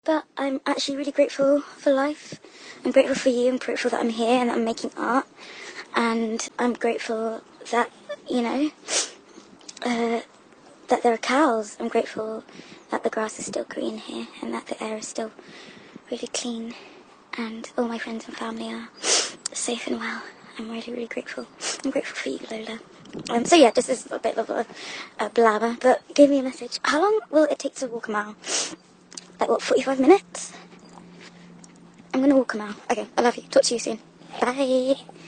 but I'm actually really grateful for life. I'm grateful for you. I'm grateful that I'm here and that I'm making art. And I'm grateful that, you know, that there are cows. I'm grateful that the grass is still green here and that the air is still really clean. And all my friends and family are safe and well. I'm really, really grateful. I'm grateful for you, Lola. So yeah, this is a bit of a blabber, but give me a message. How long will it take to walk a mile? Like what, 45 minutes? I'm gonna walk a mile. Okay, I love you. Talk to you soon. Bye.